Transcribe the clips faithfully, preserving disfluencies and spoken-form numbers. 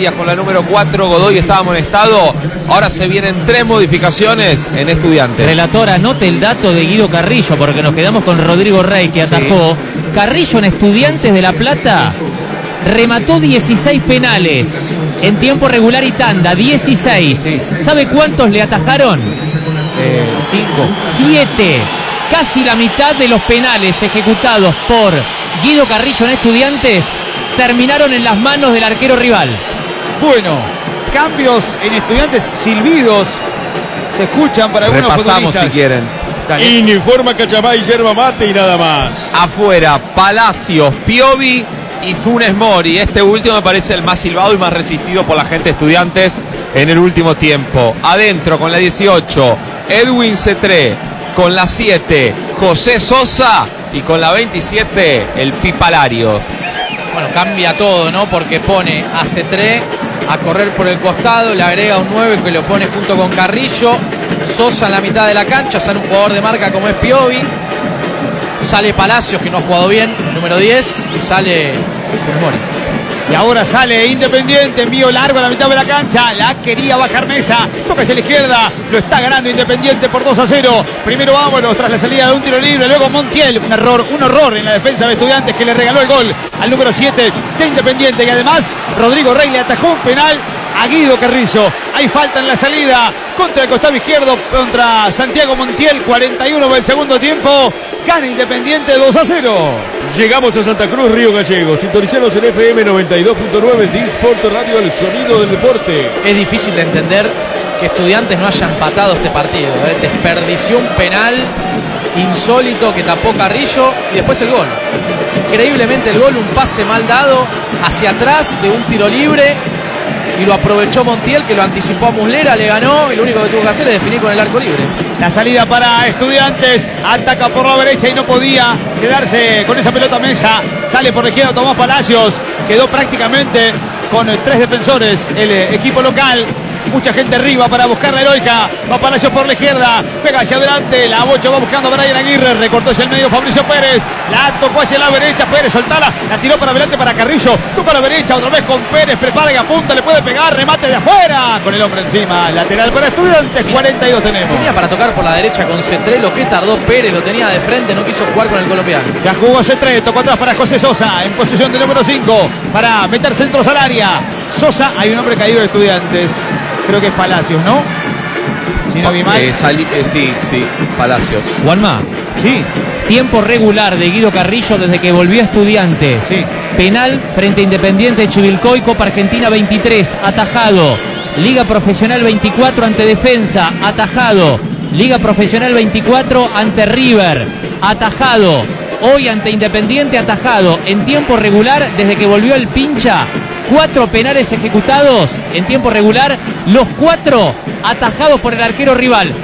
Arias con la número cuatro, Godoy estaba amonestado. Ahora se vienen tres modificaciones en Estudiantes. Relator, anote el dato de Guido Carrillo, porque nos quedamos con Rodrigo Rey, que atajó. Sí. Carrillo en Estudiantes de La Plata remató dieciséis penales en tiempo regular y tanda, dieciséis. Sí. ¿Sabe cuántos le atajaron? Eh, cinco. Siete. Casi la mitad de los penales ejecutados por Guido Carrillo en Estudiantes terminaron en las manos del arquero rival. Bueno, cambios en Estudiantes, silbidos se escuchan para algunos Repasamos si quieren. Y informa Cachamay, yerba mate y nada más. Afuera, Palacios, Piovi y Funes Mori. Este último me parece el más silbado y más resistido por la gente de Estudiantes en el último tiempo. Adentro con la dieciocho, Edwin Cetré. Con la siete, José Sosa. Y con la veintisiete, el Pipalario. Bueno, cambia todo, ¿no? Porque pone a Cetré a correr por el costado, le agrega un nueve que lo pone junto con Carrillo. Sosa en la mitad de la cancha, sale un jugador de marca como es Piovi. Sale Palacios, que no ha jugado bien, número diez, y sale Mori. Y ahora sale Independiente, envío largo a la mitad de la cancha, la quería bajar Mesa, toca hacia la izquierda, lo está ganando Independiente por dos a cero. Primero vámonos tras la salida de un tiro libre, luego Montiel, un error, un horror en la defensa de Estudiantes que le regaló el gol al número siete de Independiente, y además Rodrigo Rey le atajó un penal a Guido Carrillo. Hay falta en la salida contra el costado izquierdo, contra Santiago Montiel, cuarenta y uno del segundo tiempo. Gana Independiente dos a cero. Llegamos a Santa Cruz, Río Gallegos. Sintonizanos en F M noventa y dos punto nueve, Disport Radio, el sonido del deporte. Es difícil de entender que Estudiantes no haya empatado este partido, ¿eh? Desperdició un penal insólito que tapó Carrillo y después el gol. Increíblemente el gol, un pase mal dado hacia atrás de un tiro libre. Y lo aprovechó Montiel, que lo anticipó a Muslera, le ganó y lo único que tuvo que hacer es definir con el arco libre. La salida para Estudiantes, ataca por la derecha y no podía quedarse con esa pelota Mesa. Sale por la izquierda Tomás Palacios, quedó prácticamente con tres defensores el equipo local. Mucha gente arriba para buscar la heroica. Va Palacios por la izquierda, pega hacia adelante, la bocha va buscando a Brian Aguirre, recortó hacia el medio Fabricio Pérez, la tocó hacia la derecha, Pérez soltala, la tiró para adelante para Carrillo, toca a la derecha otra vez con Pérez, prepara y apunta, le puede pegar, remate de afuera, con el hombre encima, lateral para Estudiantes, cuarenta y dos tenemos. Tenía para tocar por la derecha con Cetré, lo que tardó Pérez, lo tenía de frente, no quiso jugar con el colombiano. Ya jugó Cetré, tocó atrás para José Sosa, en posición de número cinco, para meter centros al área. Sosa, hay un hombre caído de Estudiantes. Creo que es Palacios, ¿no? Si no vi mal. Eh, sali, eh, sí, sí, Palacios. Juanma. Sí. Tiempo regular de Guido Carrillo desde que volvió a Estudiantes. Sí. Penal frente a Independiente de Chivilcoy, Copa Argentina veintitrés, atajado. Liga Profesional veinticuatro ante Defensa, atajado. Liga Profesional veinticuatro ante River, atajado. Hoy ante Independiente, atajado. En tiempo regular, desde que volvió el Pincha, cuatro penales ejecutados en tiempo regular, los cuatro atajados por el arquero rival.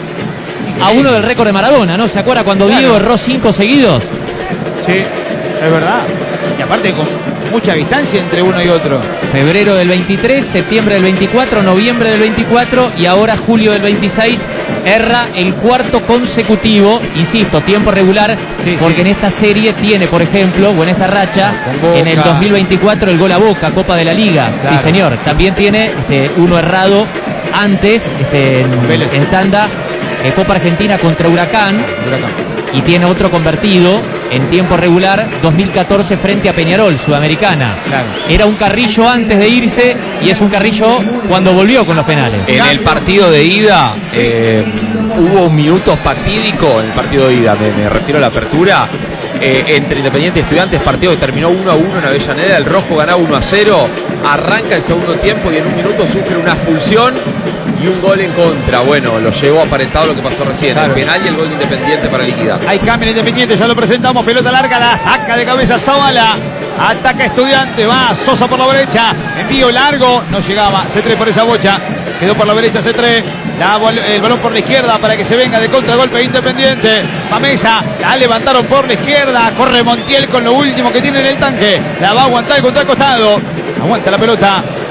A uno del récord de Maradona, ¿no? ¿Se acuerda cuando claro. Diego erró cinco seguidos? Sí, es verdad. Y aparte con mucha distancia entre uno y otro. Febrero del veintitrés, septiembre del veinticuatro, noviembre del veinticuatro y ahora julio del veintiséis. Erra el cuarto consecutivo, insisto, tiempo regular, sí, porque sí. En esta serie tiene, por ejemplo, o en esta racha, en el dos mil veinticuatro el gol a Boca, Copa de la Liga. Claro. Sí, señor. También tiene este, uno errado antes, este, en, en tanda, eh, Copa Argentina contra Huracán, Huracán. Y tiene otro convertido en tiempo regular, dos mil catorce frente a Peñarol, Sudamericana. Claro. Era un Carrillo antes de irse y es un Carrillo cuando volvió con los penales. En el partido de ida eh, hubo un minuto fatídico, en el partido de ida, me, me refiero a la apertura, eh, entre Independiente y Estudiantes, partido que terminó uno a uno en Avellaneda, el rojo ganaba uno a cero, arranca el segundo tiempo y en un minuto sufre una expulsión y un gol en contra. Bueno, lo llevó aparentado lo que pasó recién, claro. El penal y el gol de Independiente para liquidar. Hay cambio en Independiente, ya lo presentamos, pelota larga, la saca de cabeza Zavala, ataca Estudiante, va Sosa por la derecha, envío largo, no llegaba, Cetré por esa bocha, quedó por la derecha Cetré, la, el balón por la izquierda para que se venga de contragolpe Independiente, va Mesa, la levantaron por la izquierda, corre Montiel con lo último que tiene en el tanque, la va a aguantar contra el costado, aguanta la pelota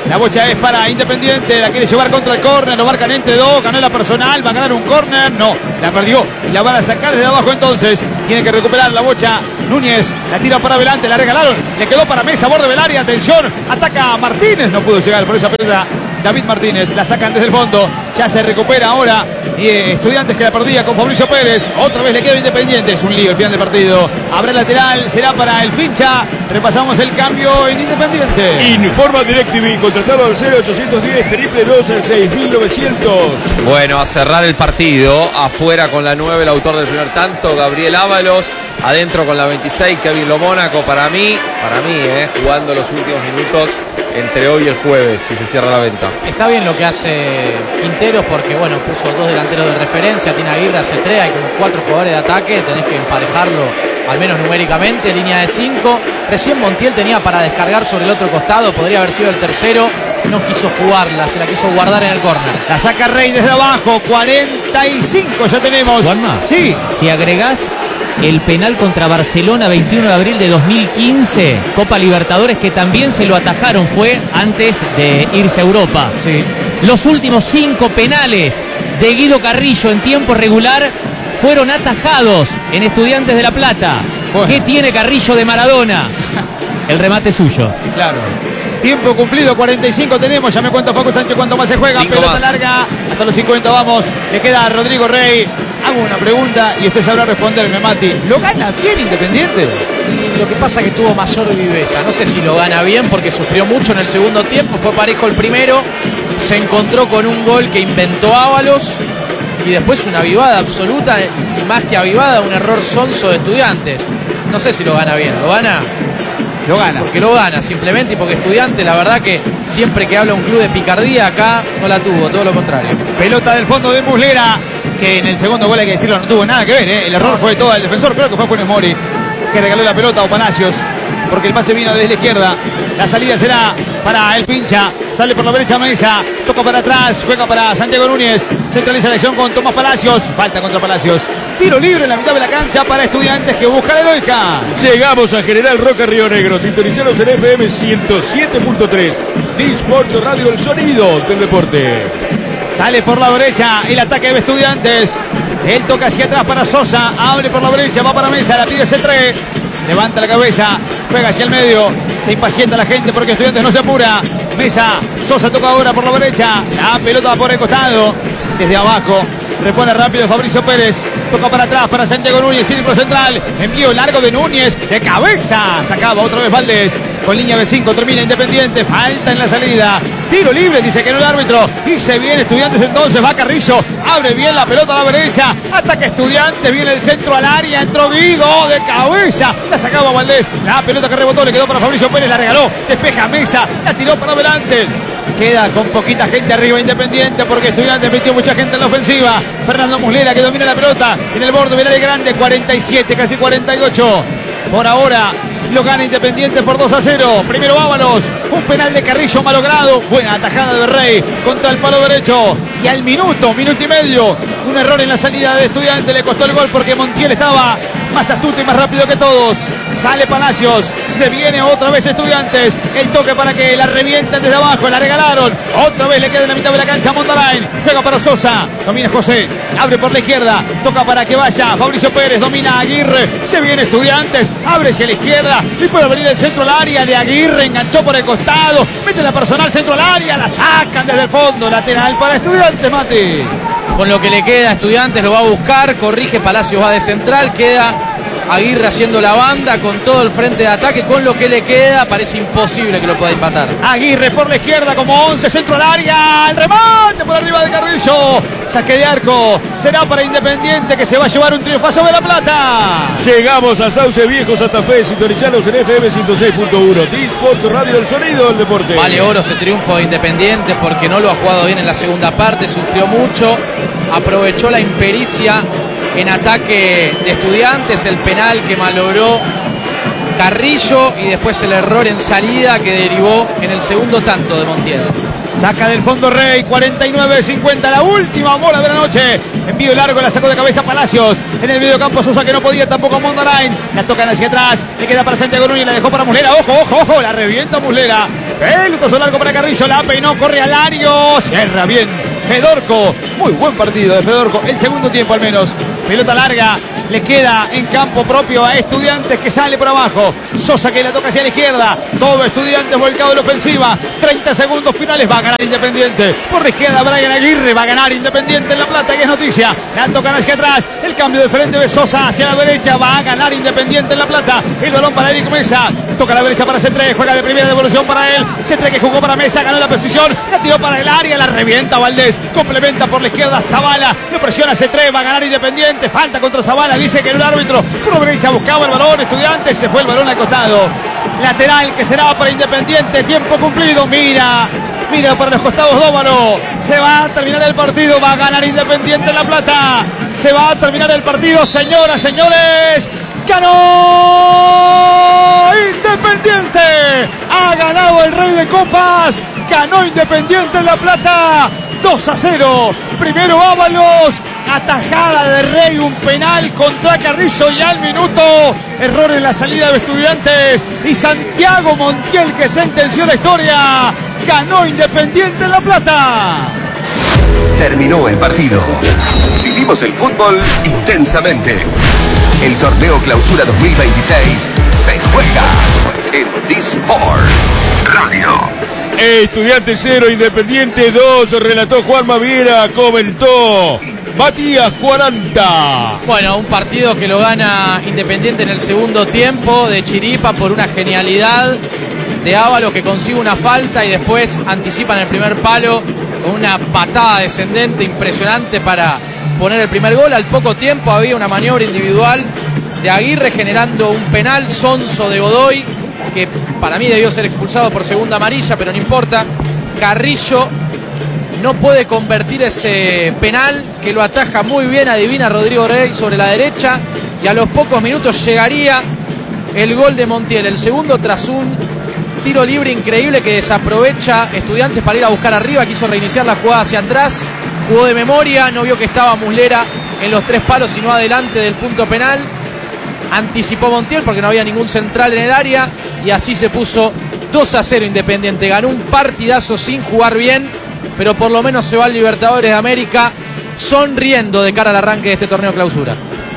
La bocha es para Independiente, la quiere llevar contra el córner, lo marcan entre dos, ganó la personal, va a ganar un córner, no, la perdió y la van a sacar desde abajo entonces. Tiene que recuperar la bocha. Núñez la tira para adelante, la regalaron, le quedó para Mesa, borde del área, atención, ataca a Martínez, no pudo llegar por esa pelota. David Martínez, la sacan desde el fondo, ya se recupera ahora y eh, Estudiantes que la perdía con Fabricio Pérez, otra vez le queda Independiente, es un lío el final del partido. Habrá lateral, será para el Pincha. Repasamos el cambio en Independiente. Informa DirecTV, contratado al cero ochocientos diez, triple dos, seis mil novecientos. Bueno, a cerrar el partido, afuera con la nueve, el autor del primer tanto, Gabriel Ábalos. Adentro con la veintiséis, Kevin Lomónaco. Para mí, para mí, eh, jugando los últimos minutos entre hoy y el jueves, si se cierra la venta. Está bien lo que hace Quinteros porque, bueno, puso dos delanteros de referencia, tiene a Aguirre, a Cetrea, hay como cuatro jugadores de ataque, tenés que emparejarlo, al menos numéricamente, línea de cinco. Recién Montiel tenía para descargar sobre el otro costado, podría haber sido el tercero, no quiso jugarla, se la quiso guardar en el córner. La saca Rey desde abajo, cuarenta y cinco ya tenemos. Juanma, sí. Si agregás el penal contra Barcelona veintiuno de abril de dos mil quince, Copa Libertadores, que también se lo atajaron, fue antes de irse a Europa. Sí. Los últimos cinco penales de Guido Carrillo en tiempo regular fueron atajados en Estudiantes de La Plata. Bueno. ¿Qué tiene Carrillo de Maradona? El remate suyo. Claro. Tiempo cumplido, cuarenta y cinco tenemos. Ya me cuenta Paco Sánchez cuánto más se juega. Cinco Pelota más. larga, hasta los cincuenta vamos. Le queda a Rodrigo Rey. Hago una pregunta y usted sabrá responderme, Mati. ¿Lo gana bien Independiente? Y lo que pasa es que tuvo mayor viveza. No sé si lo gana bien porque sufrió mucho en el segundo tiempo. Fue parejo el primero. Se encontró con un gol que inventó Ábalos. Y después una avivada absoluta. Y más que avivada, un error sonso de Estudiantes. No sé si lo gana bien. ¿Lo gana? Lo gana. Porque lo gana simplemente y porque Estudiantes, la verdad que siempre que habla un club de picardía, acá no la tuvo, todo lo contrario. Pelota del fondo de Muslera, que en el segundo gol hay que decirlo, no tuvo nada que ver, ¿eh? El error fue todo el defensor, creo que fue Funes Mori, que regaló la pelota a Palacios, porque el pase vino desde la izquierda. La salida será para el Pincha, sale por la derecha Mesa, toca para atrás, juega para Santiago Núñez, centraliza la acción con Tomás Palacios, falta contra Palacios. Tiro libre en la mitad de la cancha para Estudiantes que busca la heroica. Llegamos a General Roca Río Negro, sintonizados en F M ciento siete punto tres. D-Sport Radio, el sonido del deporte. Sale por la derecha el ataque de Estudiantes. Él toca hacia atrás para Sosa, abre por la derecha, va para Mesa, la pide C tres. Levanta la cabeza, juega hacia el medio. Se impacienta la gente porque Estudiantes no se apura. Mesa, Sosa toca ahora por la derecha. La pelota va por el costado. Desde abajo, repone rápido Fabricio Pérez. Toca para atrás para Santiago Núñez, círculo central. Envío largo de Núñez, de cabeza. Sacaba otra vez Valdés. Con línea B cinco termina Independiente. Falta en la salida. Tiro libre, dice que no el árbitro. Y se viene Estudiantes entonces. Va Carrillo. Abre bien la pelota a la derecha. Ataca Estudiantes. Viene el centro al área. Entró Guido de cabeza. La sacaba Valdés. La pelota que rebotó le quedó para Fabricio Pérez. La regaló. Despeja Mesa. La tiró para adelante. Queda con poquita gente arriba Independiente porque Estudiantes metió mucha gente en la ofensiva. Fernando Muslera que domina la pelota en el borde del área grande. cuarenta y siete, casi cuarenta y ocho. Por ahora lo gana Independiente por dos a cero. Primero Ábalos, un penal de Carrillo malogrado. Buena atajada de Rey contra el palo derecho. Y al minuto, minuto y medio, un error en la salida de Estudiantes. Le costó el gol porque Montiel estaba más astuto y más rápido que todos. Sale Palacios, se viene otra vez Estudiantes. El toque para que la revienten desde abajo, la regalaron. Otra vez le queda en la mitad de la cancha Mondarain. Juega para Sosa, domina José, abre por la izquierda, toca para que vaya Fabricio Pérez, domina Aguirre. Se viene Estudiantes, abre hacia la izquierda y puede venir el centro al área de Aguirre, enganchó por el costado, mete la personal centro al área, la sacan desde el fondo, lateral para Estudiantes, Mati. Con lo que le queda a Estudiantes lo va a buscar, corrige, Palacios va de central, queda Aguirre haciendo la banda con todo el frente de ataque. Con lo que le queda parece imposible que lo pueda empatar. Aguirre por la izquierda como once, centro al área, el remate por arriba de Carrillo, saque de arco, será para Independiente que se va a llevar un triunfazo de La Plata. Llegamos a Sauce Viejo, Santa Fe, sintonizados en F M ciento seis punto uno. D-Sport Radio, el sonido del deporte. Vale oro este triunfo de Independiente porque no lo ha jugado bien en la segunda parte, sufrió mucho, aprovechó la impericia en ataque de Estudiantes, el penal que malogró Carrillo y después el error en salida que derivó en el segundo tanto de Montiel. Saca del fondo Rey, cuarenta y nueve cincuenta, la última bola de la noche. Envío largo, la sacó de cabeza Palacios. En el mediocampo Sosa que no podía tampoco Mondarain. La tocan hacia atrás, le queda para Santiago Núñez, la dejó para Muslera. Ojo, ojo, ojo, la revienta Muslera. Pelotazo largo para Carrillo, la peinó, corre Alario, cierra bien Fedorco. Muy buen partido de Fedorco, el segundo tiempo al menos. Pelota larga, le queda en campo propio a Estudiantes que sale por abajo. Sosa que la toca hacia la izquierda. Todo Estudiantes volcado en la ofensiva. treinta segundos finales, va a ganar Independiente. Por la izquierda Brian Aguirre, va a ganar Independiente en La Plata, que es noticia. La tocan hacia atrás, el cambio de frente de Sosa hacia la derecha, va a ganar Independiente en La Plata. El balón para Eric Mesa, toca a la derecha para C tres, juega de primera devolución para él. C tres que jugó para Mesa, ganó la posición, la tiró para el área, la revienta Valdés, complementa por la izquierda Zavala, lo presiona C tres, va a ganar Independiente, falta contra Zavala, dice que el árbitro por derecha buscaba el balón, Estudiantes, se fue el balón al costado. Lateral que será para Independiente, tiempo cumplido, mira, mira para los costados Dóvalo, se va a terminar el partido, va a ganar Independiente en La Plata, se va a terminar el partido, señoras, señores, ganó Independiente, ha ganado el Rey de Copas, ganó Independiente en La Plata, dos a cero, primero Ábalos, atajada de Rey, un penal contra Carrizo y al minuto, error en la salida de Estudiantes y Santiago Montiel que sentenció la historia, ganó Independiente en La Plata. Terminó el partido. Vivimos el fútbol intensamente. El torneo Clausura dos mil veintiséis se juega en D-Sports Radio. Estudiantes cero, Independiente dos, relató Juan Maviera, comentó Matías cuarenta. Bueno, un partido que lo gana Independiente en el segundo tiempo de chiripa por una genialidad de Ábalos que consigue una falta y después anticipa en el primer palo con una patada descendente impresionante para poner el primer gol. Al poco tiempo había una maniobra individual de Aguirre generando un penal sonso de Godoy que para mí debió ser expulsado por segunda amarilla, pero no importa. Carrillo no puede convertir ese penal que lo ataja muy bien, adivina Rodrigo Rey sobre la derecha, y a los pocos minutos llegaría el gol de Montiel, el segundo tras un tiro libre increíble que desaprovecha Estudiantes para ir a buscar arriba, quiso reiniciar la jugada hacia atrás, jugó de memoria, no vio que estaba Muslera en los tres palos sino adelante del punto penal, anticipó Montiel porque no había ningún central en el área y así se puso dos a cero Independiente, ganó un partidazo sin jugar bien, pero por lo menos se va al Libertadores de América sonriendo de cara al arranque de este torneo Clausura.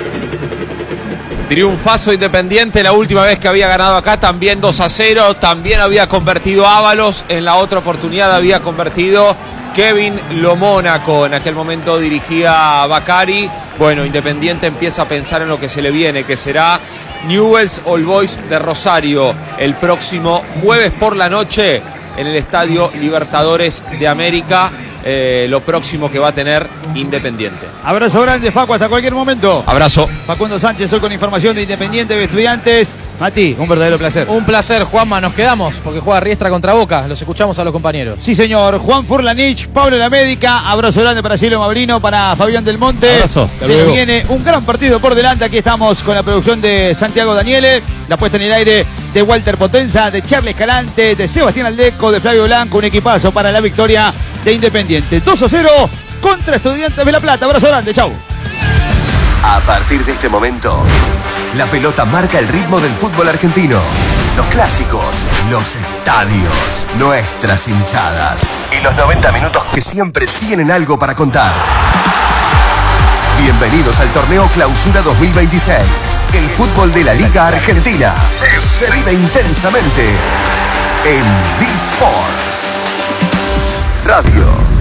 Triunfazo Independiente, la última vez que había ganado acá también dos a cero, también había convertido Ábalos, en la otra oportunidad había convertido Kevin Lomónaco, en aquel momento dirigía a Bacari. Bueno, Independiente empieza a pensar en lo que se le viene, que será Newell's Old Boys de Rosario el próximo jueves por la noche en el Estadio Libertadores de América. Eh, lo próximo que va a tener Independiente. Abrazo grande, Facu, hasta cualquier momento. Abrazo. Facundo Sánchez, hoy con información de Independiente de Estudiantes. Mati, un verdadero placer. Un placer, Juanma, nos quedamos porque juega Riestra contra Boca, los escuchamos a los compañeros. Sí, señor, Juan Furlanich, Pablo de América, abrazo grande para Cielo Mabrino, para Fabián del Monte. Abrazo. Se viene un gran partido por delante, aquí estamos con la producción de Santiago Daniele, la puesta en el aire de Walter Potenza, de Charles Escalante, de Sebastián Aldeco, de Flavio Blanco, un equipazo para la victoria de Independiente. dos a cero contra Estudiantes de La Plata. Abrazo grande, chau. A partir de este momento, la pelota marca el ritmo del fútbol argentino. Los clásicos, los estadios, nuestras hinchadas y los noventa minutos que siempre tienen algo para contar. Bienvenidos al torneo Clausura dos mil veintiséis. El fútbol de la Liga Argentina se vive intensamente en D-Sports Radio.